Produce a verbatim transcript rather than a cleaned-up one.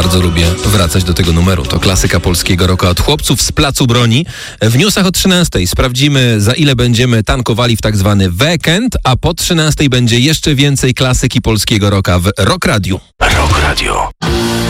bardzo lubię wracać do tego numeru. To klasyka polskiego rocka od chłopców z Placu Broni. W newsach o trzynastej sprawdzimy, za ile będziemy tankowali w tak zwany weekend, a po trzynastej będzie jeszcze więcej klasyki polskiego rocka w Rock Radiu. Rock Radio.